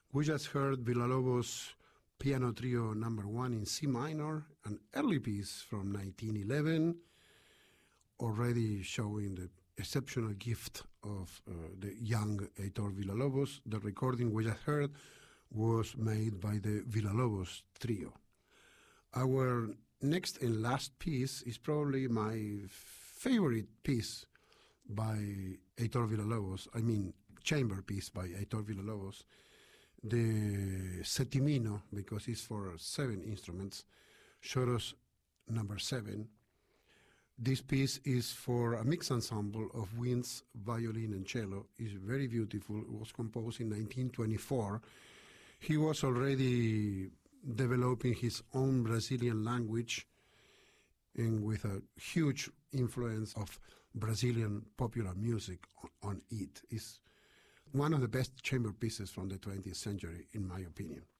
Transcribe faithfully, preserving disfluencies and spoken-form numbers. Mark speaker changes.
Speaker 1: We just heard Villa-Lobos Piano Trio number one in C minor, an early piece from nineteen eleven, already showing the exceptional gift of uh, the young Heitor Villa-Lobos. The recording we just heard was made by the Villa-Lobos Trio. Our next and last piece is probably my favorite piece by Heitor Villa-Lobos, I mean chamber piece by Heitor Villa-Lobos, the Settimino, because it's for seven instruments, Choros number seven. This piece is for a mixed ensemble of winds, violin, and cello. It's very beautiful. It was composed in nineteen twenty-four. He was already developing his own Brazilian language and with a huge influence of Brazilian popular music on, on it. It's one of the best chamber pieces from the twentieth century, in my opinion.